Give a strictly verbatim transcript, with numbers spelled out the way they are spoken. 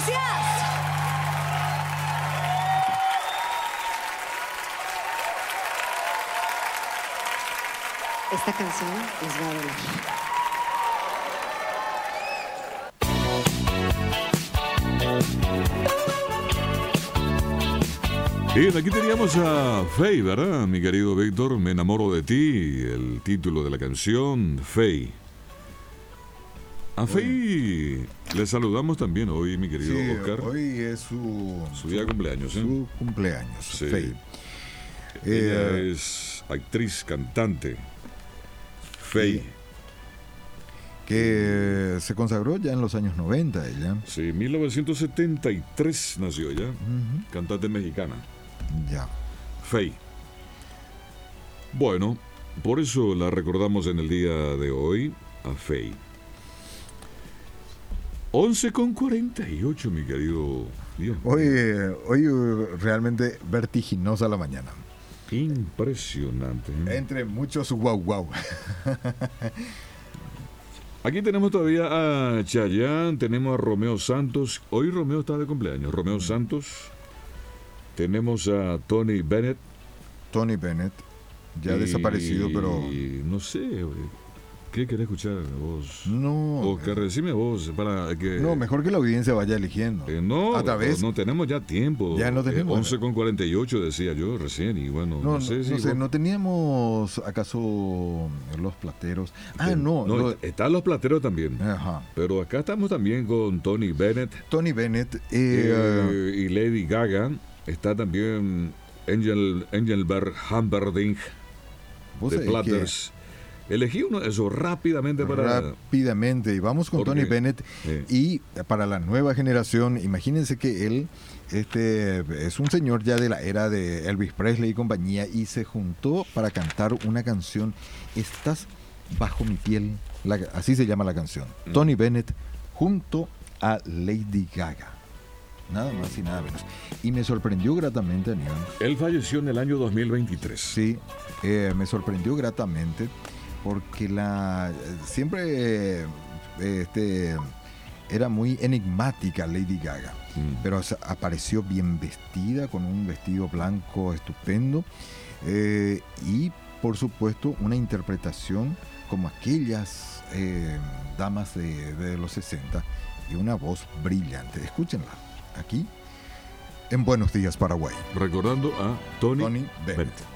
Gracias. Esta canción les va a doler. Bien, aquí teníamos a Faye, ¿verdad? Mi querido Víctor, Me enamoro de ti, el título de la canción, Faye. A Faye le saludamos también hoy, mi querido Sí, Oscar. hoy es su, Su día de cumpleaños, ¿eh? Su cumpleaños, Sí. Faye. Ella Eh, es actriz, cantante. Faye. Sí. Que se consagró ya en los años noventa, ella. Sí, mil novecientos setenta y tres nació ella. Ujú. Cantante mexicana. Ya. Faye. Bueno, por eso la recordamos en el día de hoy a Faye. once con cuarenta y ocho, mi querido. Dios. Hoy, eh, hoy eh, realmente vertiginosa la mañana. Impresionante. ¿eh? Entre muchos guau guau. Aquí tenemos todavía a Chayanne, tenemos a Romeo Santos. Hoy Romeo está de cumpleaños. Romeo Santos. Tenemos a Tony Bennett. Tony Bennett, ya y- desaparecido, pero No sé, güey. ¿Qué querés escuchar vos? no. Oscar, decime vos para que... No, mejor que la audiencia vaya eligiendo. Eh, no, a través- no tenemos ya tiempo. Ya no tenemos. Eh, once con cuarenta y ocho decía yo recién y bueno, no, No, no, sé si... no sé, vos- ¿no teníamos acaso los plateros? Ah, eh, no. no, lo- están los plateros también. Ajá. Pero acá estamos también con Tony Bennett Tony Bennett. eh, eh, y Lady Gaga. Está también Angel, Engelbert Humperdinck vos de sabés que Platters. Elegí uno de esos rápidamente para... rápidamente, y vamos con Porque- Tony Bennett. eh, Y para la nueva generación, imagínense que él este, es un señor ya de la era de Elvis Presley y compañía, y se juntó para cantar una canción, Estás bajo mi piel, la- así se llama la canción. Mm. Tony Bennett junto a Lady Gaga. Nada más y nada menos. Y me sorprendió gratamente, Aníbal. Él falleció en el año dos mil veintitrés. Sí, eh, me sorprendió gratamente porque la siempre eh, este, era muy enigmática Lady Gaga, Mm. pero se- apareció bien vestida con un vestido blanco estupendo eh, y por supuesto una interpretación como aquellas eh, damas de, de los sesenta y una voz brillante. Escúchenla aquí en Buenos Días Paraguay. Recordando a Tony, Tony Bennett. Bennett.